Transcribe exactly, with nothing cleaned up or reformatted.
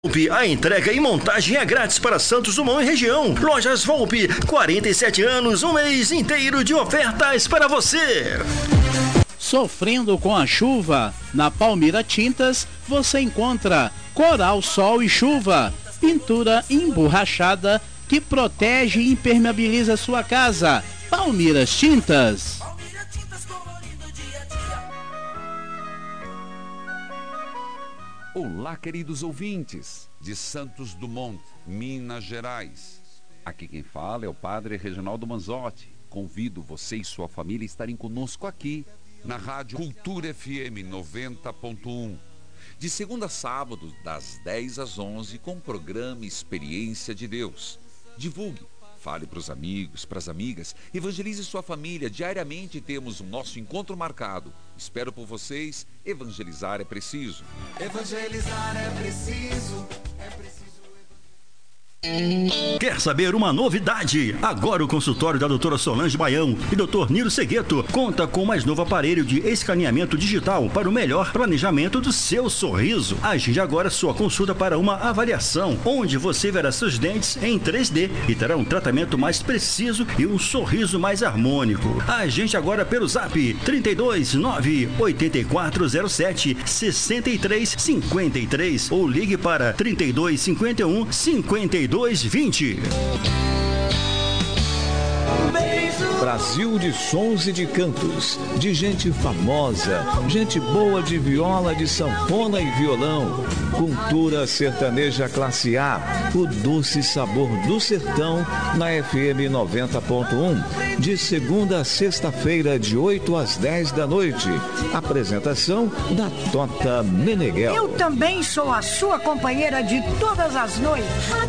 A entrega e montagem é grátis para Santos Dumont e região. Lojas Volpe, quarenta e sete anos, um mês inteiro de ofertas para você. Sofrendo com a chuva? Na Palmira Tintas você encontra Coral Sol e Chuva, pintura emborrachada que protege e impermeabiliza sua casa. Palmira Tintas. Olá, queridos ouvintes de Santos Dumont, Minas Gerais. Aqui quem fala é o Padre Reginaldo Manzotti. Convido você e sua família a estarem conosco aqui na Rádio Cultura F M noventa ponto um. De segunda a sábado, das dez às onze, com o programa Experiência de Deus. Divulgue, fale para os amigos, para as amigas, evangelize sua família. Diariamente temos o nosso encontro marcado. Espero por vocês. Evangelizar é preciso. Evangelizar é preciso. É preciso. Quer saber uma novidade? Agora o consultório da doutora Solange Baião e doutor Nilo Segueto conta com o mais novo aparelho de escaneamento digital para o melhor planejamento do seu sorriso. Agende agora sua consulta para uma avaliação, onde você verá seus dentes em três D e terá um tratamento mais preciso e um sorriso mais harmônico. Agende agora pelo zap trinta e dois, nove, oito quatro zero sete, seis três cinco três ou ligue para trinta e dois, cinquenta e um, cinquenta e dois, vinte. Brasil de sons e de cantos, de gente famosa, gente boa de viola, de sanfona e violão, cultura sertaneja classe A, o doce sabor do sertão na F M noventa ponto um, de segunda a sexta-feira, de oito às dez da noite. Apresentação da Tota Meneghel. Eu também sou a sua companheira de todas as noites.